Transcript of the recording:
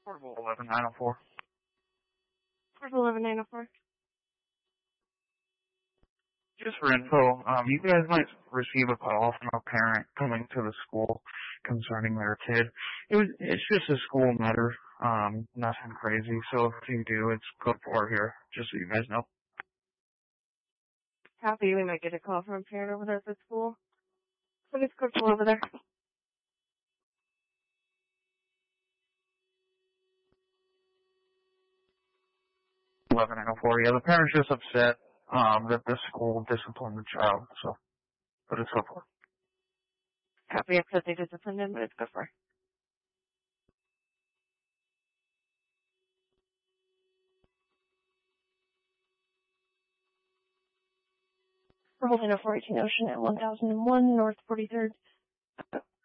Portable 11904. Portable 11904. Just for info, you guys might receive a call from a parent coming to the school concerning their kid. It's just a school matter, nothing crazy. So if you do, it's code 4 here, just so you guys know. Copy, we might get a call from a parent over there at the school. What is code 4 over there? Yeah, the parent's just upset that the school disciplined the child, so, but it's code 4. Copy, upset they disciplined him, but it's code 4. We're holding a 418 Ocean at 1001 North 43rd.